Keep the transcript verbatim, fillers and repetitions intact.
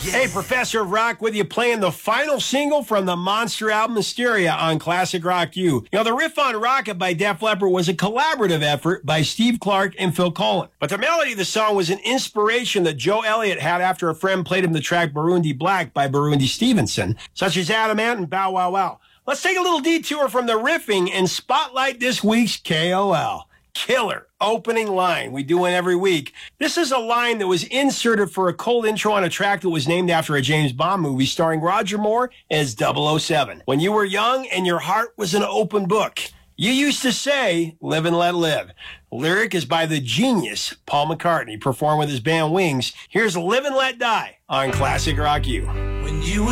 Hey, Professor of Rock with you, playing the final single from the monster album Hysteria on Classic Rock U. You know, the riff on Rocket by Def Leppard was a collaborative effort by Steve Clark and Phil Collen. But the melody of the song was an inspiration that Joe Elliott had after a friend played him the track Burundi Black by Burundi Stevenson, such as Adam Ant and Bow Wow Wow. Let's take a little detour from the riffing and spotlight this week's K O L. Killer opening line. We do one every week. This is a line that was inserted for a cold intro on a track that was named after a James Bond movie starring Roger Moore as double oh seven. When you were young and your heart was an open book, you used to say, live and let live. Lyric is by the genius Paul McCartney, performed with his band Wings. Here's Live and Let Die on Classic Rock U. When you